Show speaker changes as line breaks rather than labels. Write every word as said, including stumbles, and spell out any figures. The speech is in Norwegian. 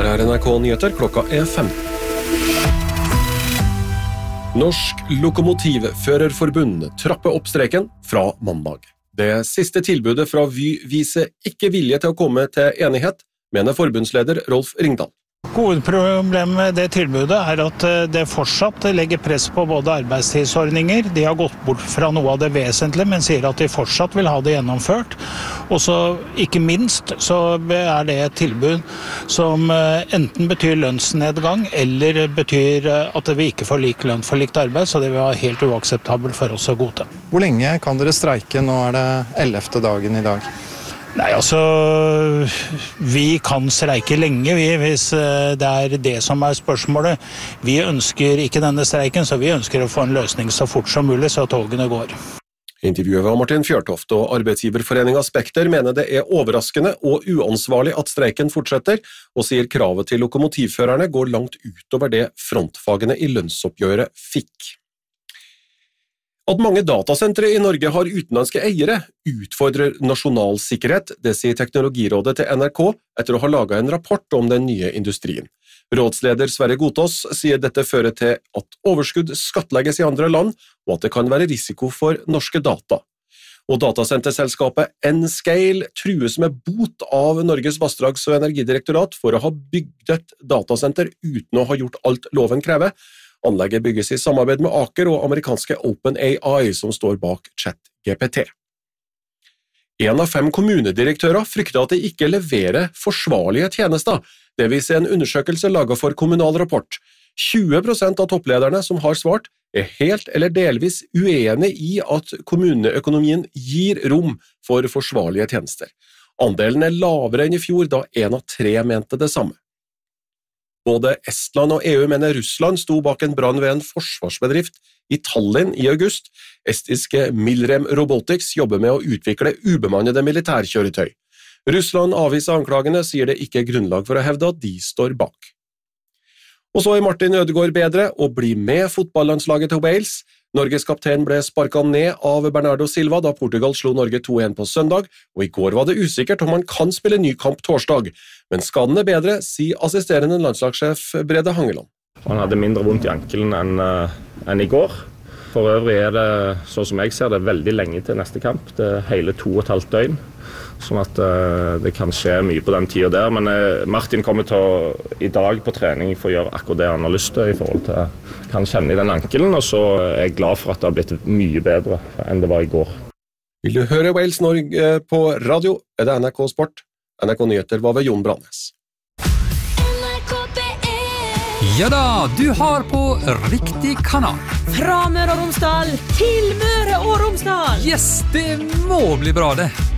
Her er N R K Nyheter, klokka er femten. Norsk Lokomotivførerforbund trapper opp streiken fra mandag. Det siste tilbudet fra Vy viser ikke vilje til å komme til enighet, mener forbundsleder Rolf Ringdal.
Hovedproblemet med det tilbudet er at det fortsatt legger press på både arbeidstidsordninger. De har gått bort fra noe av det vesentlige, men sier at de fortsatt vil ha det gjennomført. Og så ikke minst så er det et tilbud som enten betyr lønnsnedgang, eller betyr at vi ikke får lik lønn for likt arbeid, så det vil være helt uakseptabelt for oss å godta.
Hvor lenge kan dere streike? Nå er det ellevte dagen i dag.
Nei, altså, vi kan streike lenge, vi, hvis det er det som er spørsmålet. Vi ønsker ikke denne streiken, så vi ønsker å få en løsning så fort som mulig, så togene går.
Intervjuet var Martin Fjørtoft, og Arbeidsgiverforeningen Spekter mener det er overraskende og uansvarlig at streiken fortsetter, og sier kravet til lokomotivførerne går langt utover det frontfagene i lønnsoppgjøret fikk. At mange datasentre i Norge har utenlandske eiere utfordrer nasjonal sikkerhet, det sier Teknologirådet til N R K etter å ha laget en rapport om den nye industrien. Rådsleder Sverre Gotaas sier dette fører til at overskudd skattlegges i andre land, og at det kan være risiko for norske data. Og datasenterselskapet N-Scale trues med bot av Norges vassdrags- og energidirektorat for å ha bygd et datasenter uten å ha gjort alt loven krever. Anlegget bygges i samarbeid med Aker og amerikanske OpenAI som står bak ChatGPT. En av fem kommunedirektører frykter at de ikke leverer forsvarlige tjenester. Det viser en undersøkelse laget for Kommunal Rapport. tjue prosent av topplederne som har svart er helt eller delvis uenig i at kommuneøkonomien gir rom for forsvarlige tjenester. Andelen er lavere enn i fjor, da en av tre mente det samme. Både Estland og E U mener Russland sto bak en brann ved en forsvarsbedrift i Tallinn i august. Estiske Milrem Robotics jobber med å utvikle ubemannede militærkjøretøy. Russland avviser anklagene, sier det ikke er grunnlag for å hevde at de står bak. Og så er Martin Ødegaard bedre og blir med fotballandslaget til Wales. Norges kaptein ble sparket ned av Bernardo Silva da Portugal slo Norge to en på søndag, og i går var det usikkert om han kan spille ny kamp torsdag. Men skaden er bedre, sier assisterende landslagssjef Brede Hangeland.
Han hadde mindre vondt i ankelen enn, enn i går. For øvrig er det, sånn som jeg ser det, veldig lenge til neste kamp. Det er hele to og et halvt døgn. Sånn at uh, det kan skje mye på den tiden der. Men uh, Martin kommer til å i dag på trening for å gjøre akkurat det han har lyst til i forhold til hva han kjenner i den ankelen, og så er jeg glad for at det har blitt mye bedre enn det var i går.
Vil du høre Wales Norge på radio, er det N R K Sport. N R K Nyheter var ved Jon Brannes.
Ja da, du har på riktig kanal.
Fra Møre og Romsdal til Møre og Romsdal.
Yes, det må bli bra det.